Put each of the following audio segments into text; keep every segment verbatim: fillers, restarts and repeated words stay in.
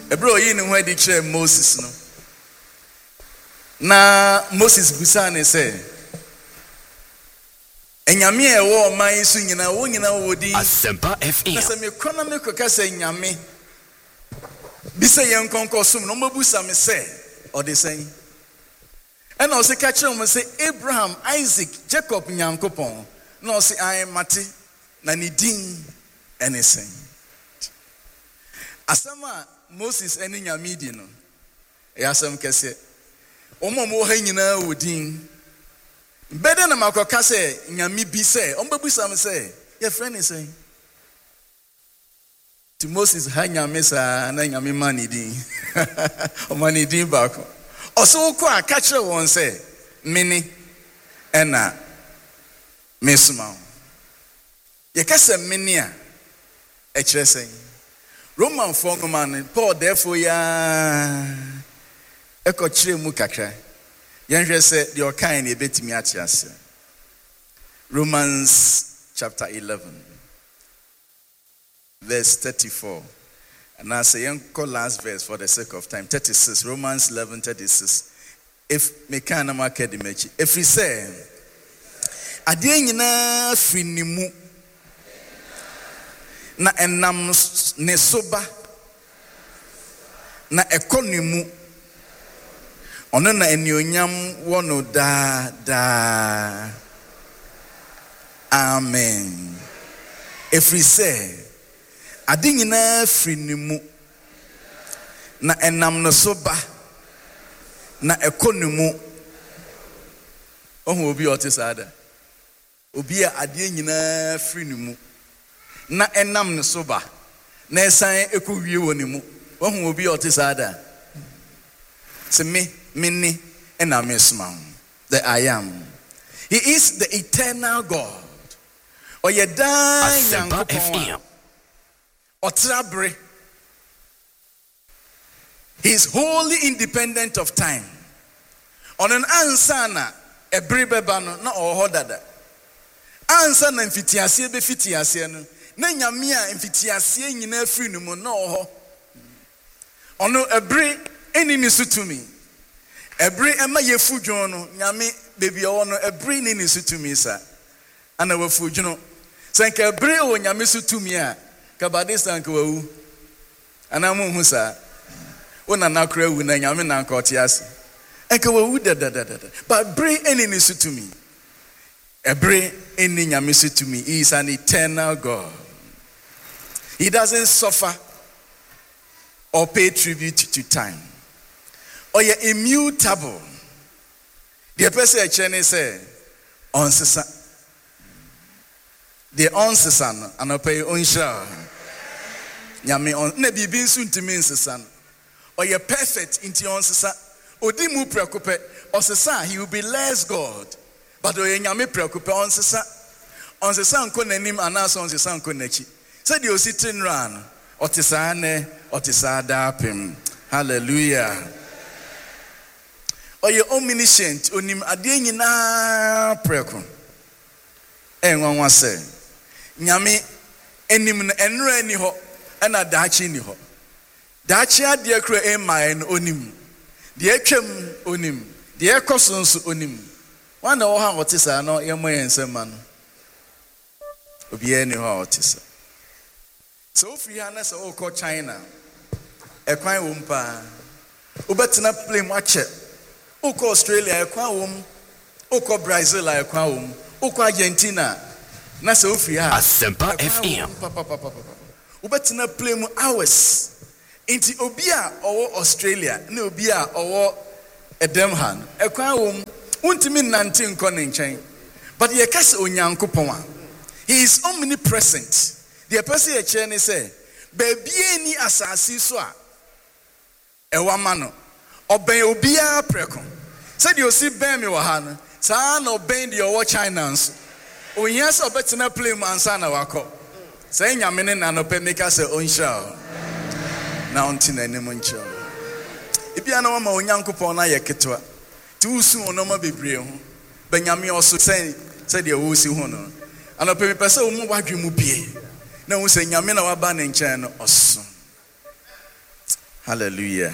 Ebro yi ne ho adi kyerɛ Moses no. Na Moses busa ne sɛ, enyame a ɛwɔ ɔman yi so nyina wo nyina wo di Asempa F M. na sɛ mekɔ na mekɔka sɛ nyame bi sɛ yɛn nkɔnkɔ som no ɔmabusa me sɛ ɔde sɛn ɛna ɔse ka kyerɛ mo sɛ Abraham, Isaac, Jacob Nyankopɔn na ɔse ae mate na ne din ɛne sɛn. Asɛm a Moses ɛne nyame di no ɛyɛ asɛm kɛseɛ. Ɔmo a mo ha nyinaa wɔ din bɛdɛ na makɔka sɛ nyame bi sɛ ɔmbɛbusa me sɛ yɛfrɛ ne sɛn. To Moses ha nyame saa na nyame ma ne din ɔma ne din baako. Ɔsɛ wokɔ a ka kyerɛ wɔn sɛ mene ɛna mesoma wo. Yɛka sɛ mene a ɛkyerɛ sɛn. Romanfoɔ nwoma no Paul dɛfo yaa ɛkɔkyerɛ mu kakra. Yɛnhwɛ sɛ deɛ ɔkae ne ɛbɛtumi ate ase. Romans chapter eleven verse thirty-four. And I say yɛnkɔ last verse for the sake of time. thirty-six. Romans eleven thirty-six. If meka na maka de m'akyi. Ɛfiri sɛ adeɛ nyinaa firi ne mu na ɛnam ne so ba na ɛkɔ ne mu. Ono na enionyam wɔ no daa daa. Amen. Ɛfiri sɛ ade nyinaa firi ne mu na ɛnam no so ba na ɛkɔ ne mu. Ɔho obi a ɔte saa da. Obi a adeɛ nyinaa firi ne mu na ɛnam no so ba na ɛsan ɛkɔ wie wɔ ne mu. Ɔho obi a ɔte saa da. Sɛ me Mini and Amismam, the I am. He is the eternal God. Or ye die young or trabre. He is wholly independent of time. On an ansana, a bribebano, no or hodada. Answer and fitiasia be fitiasian. Nanya mia and fitiasia in a freedom no. On a bri any nisu to me. Every Emma ye fujono, Yami, baby, I want a brain in his to me, sir. And I will fujono. Sank a brain when Yamisu to me, Cabadis and Kau. And I'm Musa. When I now crave when I am in Ancotias. And Kau da da da da. But brain any nisu to me. A brain any Yamisu to me is an eternal God. He doesn't suffer or pay tribute to time. Or you're immutable. The person a Chinese say, on sesa. The on sesan, and I pay on share. Yami on, nebi bin soon to mean sesan. Or you're perfect into on sesa. Odimu preocupe, or sesa, he will be less God. But or yami preocupe on sesa. On sesan konenim anas on sesan konechi. Said you sitting run, or tisane, or tisada pim. Hallelujah. Or your omniscient, onim ade nyina preko. Eh nwan wan say. Nyame enim no enra ni ho, na daachi ni ho. Daachi ade kro e man onim. De atwam onim. De ekoso nso onim. Wan na wo ha wote sa no ye mo yensem ma no. Obi e ni ho wote sa. So free ha na se wo ko China. E kwan wo mpa. Obetina plane wache. Uko Australia ekwa wom, uko Brazil ekwa wom, uko Argentina na se ofri ha Asempa F M. Ubetina play mu hours. Inti obi a owo Australia na obi a owo Edemhan ekwa wom untimi nante nko ne nchen. But ye kase onyankopon a he is omnipresent. The person ye che ne say baby ni asasi so a ewa ma no oben obia preko. Said you see ben me wahana. Sa no ben the owo China nso. Ohia se obetina play mu ansa na wako. Say nyame ne na no pe make us onhia. Na onti na anim nchia. Ebia na ma onyankopon na ye ketwa. Ti usu onoma bebre ho. Benyame oso say say the wo si ho no. Ana pe me pese wo mu wadwe mu bie. Na wo say nyame na waba ne nkyɛn no oso. Hallelujah.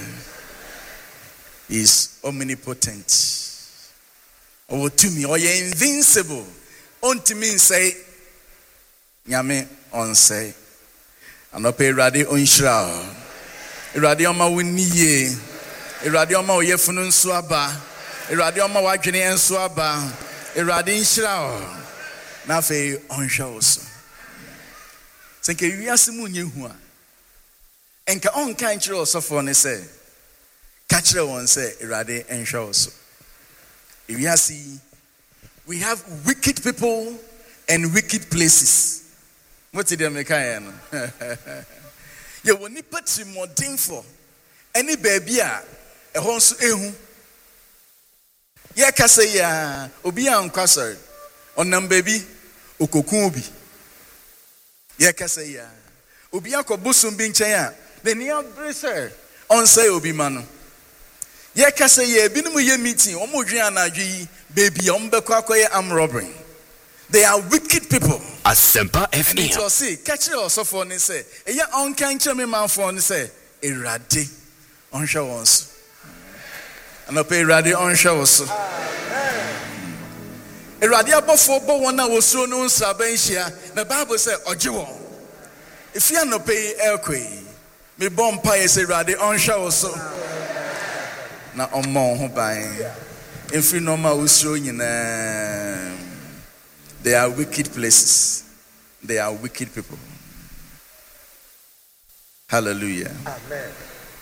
He's omnipotent. Oh, to me, or you're invincible. Unto me, say, Yame on say, and not pay radi on shroud. Iradioma winiye, Iradioma oyefunun swaba, Iradioma wajini en swaba, Iradin shroud. Nafe on shows. Senke yasimu nyehua. Enka on kanchiro osofo say, Kachre one say, Irade en shows. If you see, we have wicked people and wicked places. What did they make? You will need to more for any baby a horse ehu. Ya kasa ya obi an kwasar onam baby okokubi. Ya kasa ya obi akobusum bi nchen a the near bracer on say obi mano. Ye kasa ye binumu ye meeting omo dwen anadwi baby ombekọ akoye am robbery. They are wicked people. Asempa F M. It was say catch it also for ni say e ya on kan cheme man for ni say erade on show once. And up erade on show once. Erade abofo bo won na wosuo no nsa ban hia. The Bible say oje won. If you no pay elkwe me bom pa ye say erade on show once. Na omo ho ban every normal usro nyina they are wicked places, they are wicked people. Hallelujah. Amen.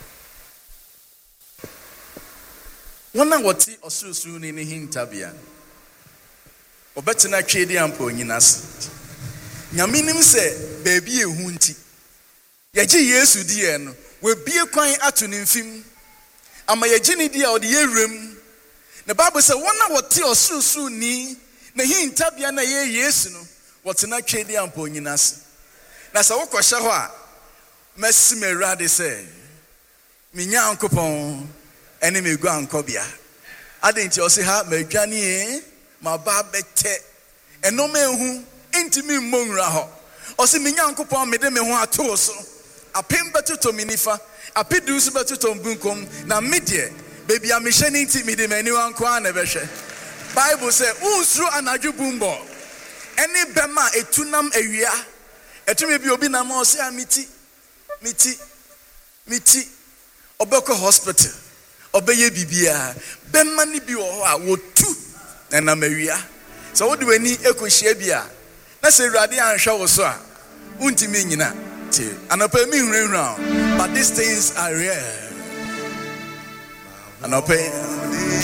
Wana wati osusu ni ni hintabia obetina twedi ampo nyinase nyame nim se baby ehu nti yaji Yesu die no we bie kwan ato ne mfim ama yaji ni die ode yewrem. The Bible says one wati osusu ni na hintabia na ye Yesu no wotina twedi ampo nyinase na sa wokɔhye ho a mesi merade se minya ankopɔn ene megu ankɔbia adenti ɔse ha madwane e ma ba bete enoma ehu intimi mmonwura hɔ ɔse minya ankopɔn mede me ho ato so apem betuto minifa apedu so betuto mbunkom na medie baby amehye ni nti mede mani wanko a na behwe. Bible say unsuru anadwo bumbo eni bema etunam awia etumi bi obi na ma ɔse amiti miti miti obeko hospital obeye bibia bema ni bi wo a wotu na mawia so wo de wani ekohia bia na se urade anhwa wo so a untimi nyina ti anopa mi hurahura but these things are real anopa